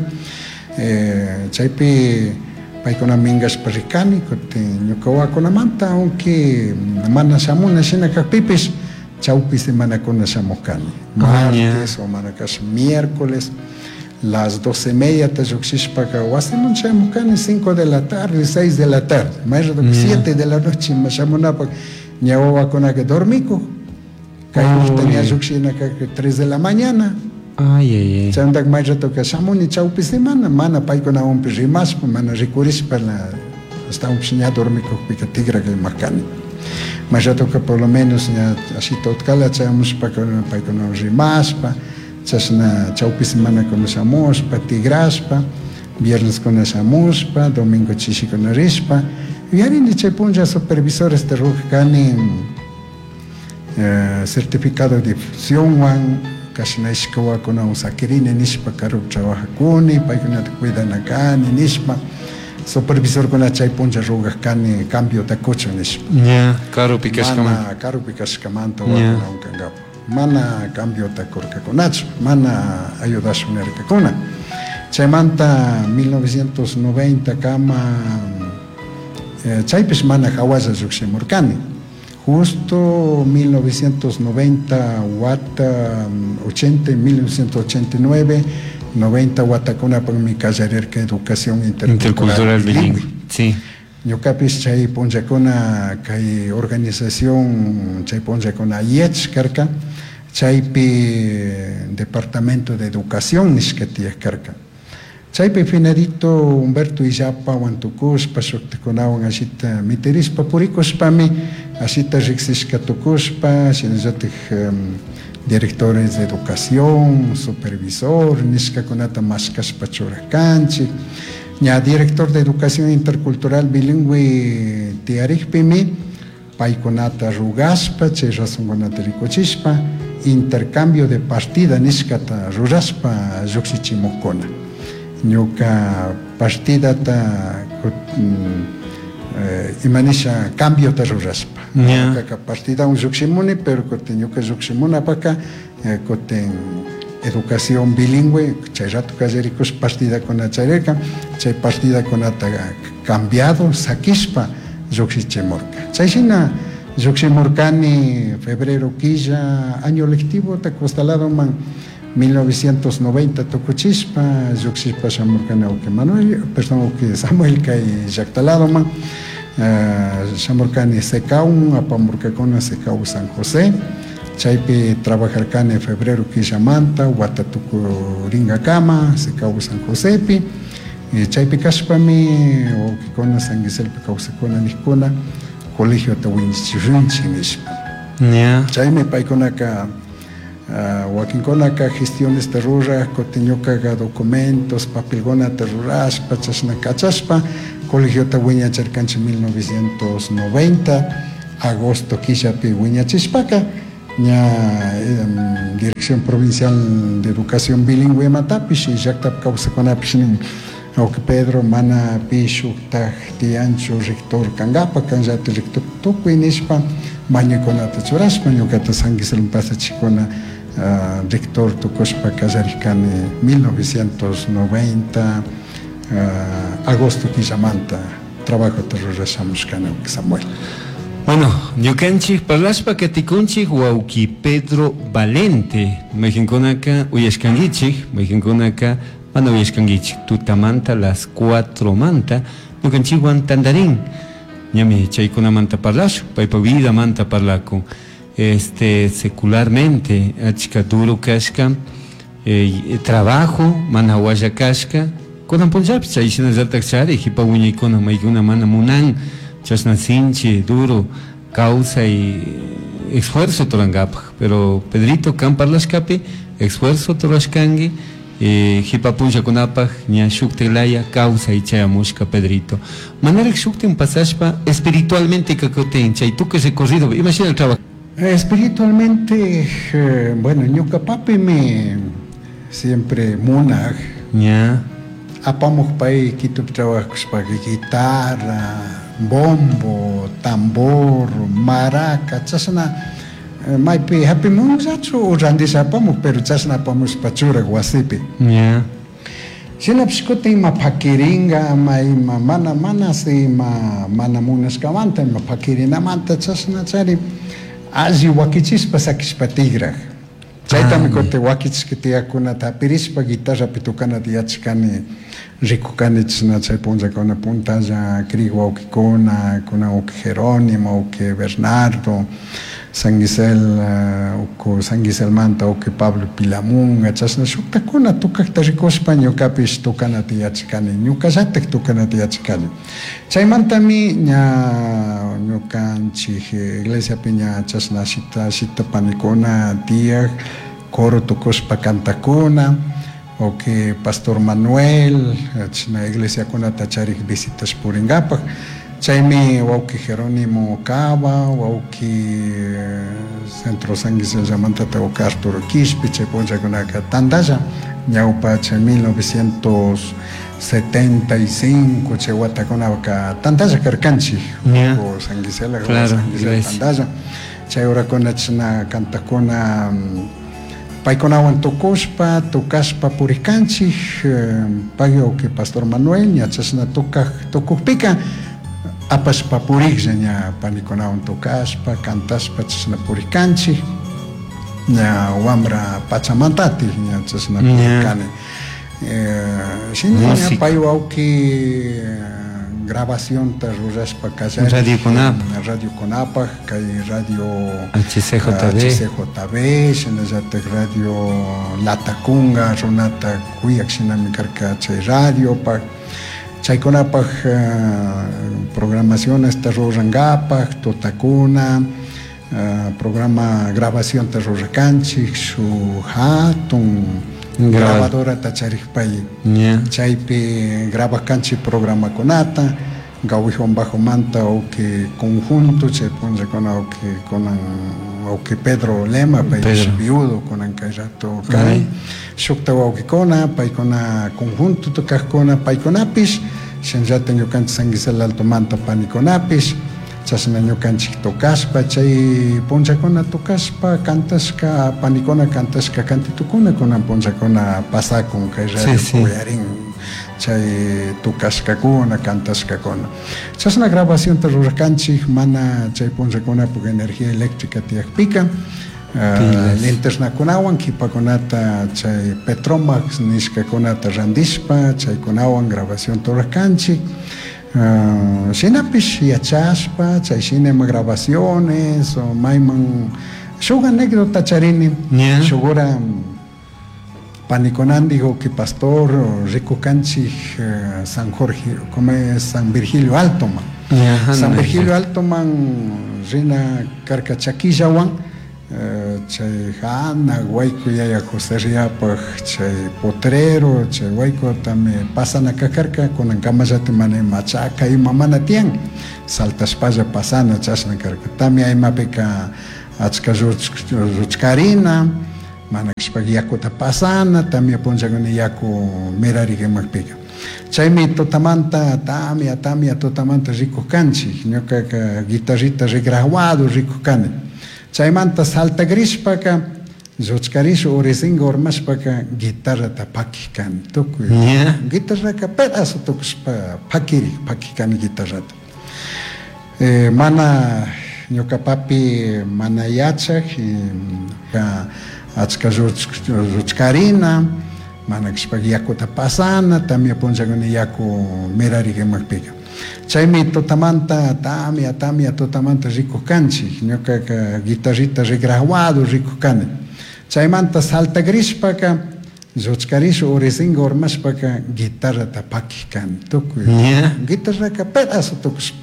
B: chaypi paikonam mingaspa rikani, kote ñuka wakunamanta, aunque mana samuna shina kakpipis, chaupi semana con esa mocani. Martes o manacas miércoles, las 12:30 te yuxispa que hacemos mocani 5 de la tarde, 6 de la tarde, más de 7 de la noche, más amona pa ñawa con que dormico. Caímos tenía yuxina que 3 de la mañana.
A: Ay.
B: Chandak más rato que samuni chaupi semana, mana pai con un pijimas, mana ricuris para la hasta un chiña dormico pica tigra que macani. Mas já toca por lo menos así totkala chamos para que nos rimaspa, chasna chaupi semana con esa muspa, tigraspa, viernes con esa muspa, domingo chichi con la rispa, y ahí ni chaypunja supervisores de rujcani certificado de difusión wan, kasna iskawa con un saquirine nispa karup trabaja kuni, pa que no te cuidan acá ni nispa. Supervisor con la chaypunja rugas cani cambio de coche nispa.
A: Caro picascaman.
B: Mana caro picascamanto wana un cangapo. Mana cambio de corca con nacho. Mana ayuda a suner que cona. Chaymanta 1990 kama chaypis mana hawaza zuximurcani. Justo 1990 wata 80 1989 90 Guatacuna por mi carrera que educación intercultural
A: bilingüe. Sí.
B: Yo capis chay ponjacona kay organización chay ponjacona yech carca chaypi departamento de educación nisketia carca. Chaypi finadito Humberto Illapa Huantucuspa Socteconawan asita miterispa puricuspa mi asita rixisca tucuspa sinazatij directores de educación, supervisor, nisca conata mascas pachuracanchi, ya director de educación intercultural bilingüe tiarikpimi, paiconata rugaspa, che razón conata ricochispa, intercambio de partida niscata ruraspa yoxichimocona. Ñuka partida ta imanisha cambio ta ruraspa. Kaka partida un zuximuni, pero kote ñuka zuximuna paka kote educación bilingüe, chay rato kazericos partida con achareka, chay partida con ata cambiado, saquispa, zuxichemorca. Chayshina zuximorcani febrero quilla, año lectivo, ta costalado man 1990 tocuchispa, zuxispa samorcana o que Manuel, perdón, que Samuel kay jactalado man. Samorcani Secaun, Apamurcacona Secau San José, Chaypi trabajarcane febrero Quillamanta, Huatatuco Ringacama, Secau San Josepi, Chaypi Caspami, o Kikona San Giselpi Causacona Nicona, Colegio Tawinchirinchinispa. Chayme Paiconaca, Huaquinconaca, gestiones de rura, Coteñocaga documentos, Papilgona Terruras, Pachasna Cachaspa, Colegio Tahuiña Charcanche 1990, agosto Quishapi Huiña Chispaca, Dirección Provincial de Educación Bilingüe Matapis y Jactap Causaconapishnin, Auque Pedro, Mana Pishu, Tiancho, Rector Cangapa, Canjate Rector Tucuinispa, Mañeconata Churaspa, Ñucata Sanguisel Pasa Chicona, Rector Tucospa Casaricane 1990. Agosto Quillamanta, trabajo terrorizamos que Samuel.
A: Bueno, ñukanchik parlaspa katikunchik wauki Pedro Valente, mejenkonaka uyashkangichik, mejenkonaka mana uyashkangichik, tutamanta las 4 manta, ñukanchik wan tandarin, ñami chaykunamanta parlashu, paypa vida manta parlaku. secularmente achka duro kashka, trabajo mana walla kashka kunan punllapi chayshina llatak chari hipa wiñaykuna maykuna mana munan chashna sinchi duro causa y esfuerzo torangapak, pero Pedrito kan parlashkapi esfuerzo torashkangi hipa punllakunapak ña shuktiklaya causa y chayamushka Pedrito manarek shuktin pasashpa espiritualmente kakuten chay tukuy recorrido imagina el trabajo
B: espiritualmente bueno ñuka papi me siempre munag
A: ña
B: apamuk pay kitup trabajushpa guitarra bombo tambor maraca chasna maypi hapimunllachu randishapamuk pero chasna apamushpa churaq wasipi
A: ña
B: shinapish kutin ima phakiringa ima mana si mana munashkamanta ima phakirinamanta chasna chari alli wakichispa sakishpa tigraq chaytami kutin wakichishka tiyakunata hapirishpa guitarrapi tukanata yachakani rikukani chishna chay punllakuna puntalla Cris wawkikuna uki Jerónimo uki Bernardo San Gisel San Giselmanta uki Pablo Pilamunga chashna shuktakuna tukakta rikushpa ñukapish tukanata yachakani ñukallatak tukanata yachakani chaymantami ña ñukanchik iglesiapi ña chashna shita panikuna tiyak coro tukushpa cantakuna uki Pastor Manuel chashna iglesiakunata charik visitas puringapak chaymi wawki Jerónimo Cava wawki Centro San Giselmantata wawki Arturo Quispi chay punllakunaka tandalla ñawpa chay 1975 chay watakunaka tandalla karkanchik San Gisela
A: claro,
B: San Gisela tandalla chay urakuna chashna cantakuna paykunawan tukashpa purikanchik pay wawki Pastor Manuel ña chashna tukukpika apashpa puriklla ña panikunawan tukashpa cantashpa chashna purikanchik ña wamra pachamantati ña chashna purikani shina ña pay wawki grabacionta rurashpa kallari radiokunapak kay radio HCJB shinallatak radio Latacunga runata kuyak shinami karka chay radiopak chaykunapak programaciones rurangapak tutakuna programa grabación rurakanchik su hatun grabadora tacharikpay chaypi grabakanchik programakunata gawihon bajomanta uki conjunto chay punllakuna uki Pedro Lema paypish viudo kunan kay rato kay shukta wawkikuna paykuna conjunto tukajkuna paykunapish shinllatin ñukanchik San Gisela Altomanta panikunapish chashna ñukanchik tukashpa chay punllakuna tukashpa cantashka panikuna cantashka cantitukuna kunan punllakuna pasakun kay radio kuyarin chay tukashkakuna cantashkakuna chashna grabacionta rurakanchik mana chay punllakunapak energía eléctrica tiyakpika linternakunawan kipakunata chay Petromax nishkakunata randishpa chaykunawan grabación rurakanchik shinapish yachashpa chay shinema grabaciones o mayman shuk anécdota charini shugura panikunandi uki pastor rikukanchik San Jorge como San Virgilio Altoman San Virgilio Altoman rina karka chakillawan chay hana wayku yaya José Riapak chay potrero chay wayku tami pasana kakarka kunan kamallati mana machaca ima mana tiyan saltashpalla pasana chashna karka tami aymapika achka ruchkarina mana kashpa yakuta pasana tami punllakuni yaku mirarikimakpika chaymi tutamanta tamia tutamanta rikukanchik ñuka guitarrita regrabado rikukani chaymanta salta grishpaka lluchkarish urisinga urmashpaka guitarrata pakikani tukuy guitarraka pedazo tukushpa pakikani guitarrata mana ñuka papi mana yachak achka lluchkarina mana kashpa yakuta pasana tamia punllakuni yaku mirarikimakpika Chaymi tutamanta tamia tutamanta rikukanchik, ñuqaqa guitarrita regrabado rikukani. Chaymanta saltagrishpaka lluchkarish urisinga urmashpaka guitarrata pakikani tukuy.
A: Yeah.
B: Guitarraqa pedazo tukush